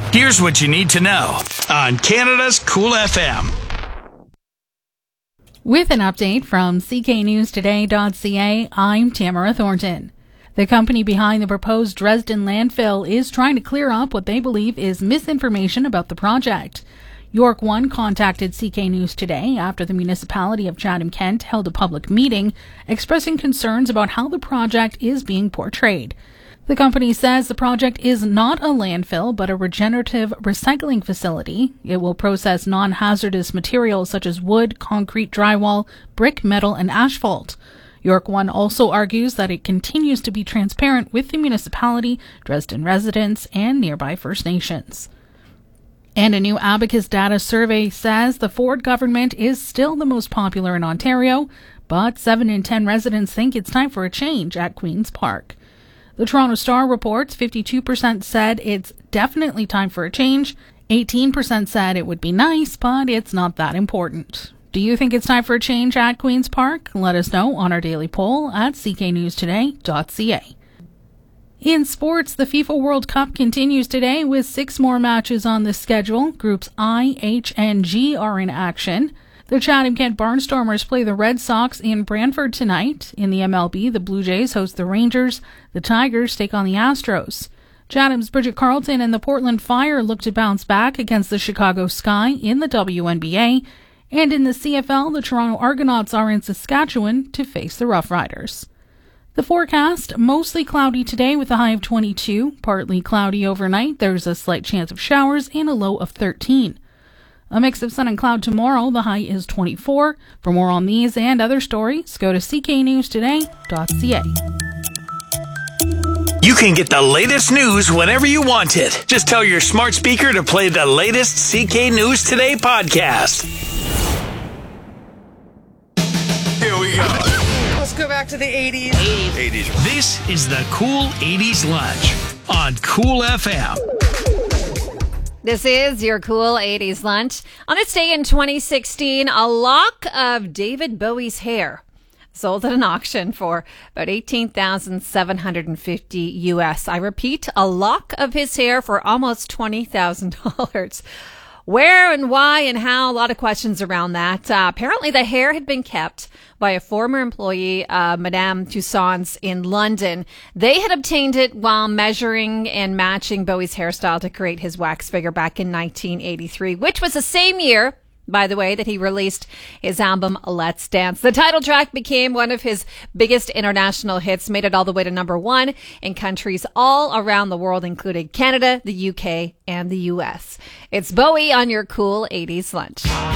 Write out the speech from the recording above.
Here's what you need to know on Canada's Cool FM. With an update from cknewstoday.ca, I'm Tamara Thornton. The company behind the proposed Dresden landfill is trying to clear up what they believe is misinformation about the project. York One contacted CK News Today after the municipality of Chatham-Kent held a public meeting expressing concerns about how the project is being portrayed. The company says the project is not a landfill, but a regenerative recycling facility. It will process non-hazardous materials such as wood, concrete, drywall, brick, metal, and asphalt. York One also argues that it continues to be transparent with the municipality, Dresden residents, and nearby First Nations. And a new Abacus data survey says the Ford government is still the most popular in Ontario, but 7 in 10 residents think it's time for a change at Queen's Park. The Toronto Star reports 52% said it's definitely time for a change, 18% said it would be nice, but it's not that important. Do you think it's time for a change at Queen's Park? Let us know on our daily poll at cknewstoday.ca. In sports, the FIFA World Cup continues today with 6 more matches on the schedule. Groups I, H, and G are in action. The Chatham-Kent Barnstormers play the Red Sox in Brantford tonight. In the MLB, the Blue Jays host the Rangers. The Tigers take on the Astros. Chatham's Bridget Carleton and the Portland Fire look to bounce back against the Chicago Sky in the WNBA. And in the CFL, the Toronto Argonauts are in Saskatchewan to face the Rough Riders. The forecast, mostly cloudy today with a high of 22. Partly cloudy overnight. There's a slight chance of showers and a low of 13. A mix of sun and cloud tomorrow. The high is 24. For more on these and other stories, go to cknewstoday.ca. You can get the latest news whenever you want it. Just tell your smart speaker to play the latest CK News Today podcast. Here we go. Let's go back to the 80s. 80s. This is the Cool 80s Lunch on Cool FM. This is your Cool 80s Lunch. On this day in 2016, a lock of David Bowie's hair sold at an auction for about $18,750 US. I repeat, a lock of his hair for almost $20,000. Where and why and how, a lot of questions around that. Apparently the hair had been kept by a former employee, Madame Tussauds in London. They had obtained it while measuring and matching Bowie's hairstyle to create his wax figure back in 1983, which was the same year, by the way, that he released his album Let's Dance. The title track became one of his biggest international hits, made it all the way to #1 in countries all around the world, including Canada, the UK, and the US. It's Bowie on your Cool 80s Lunch.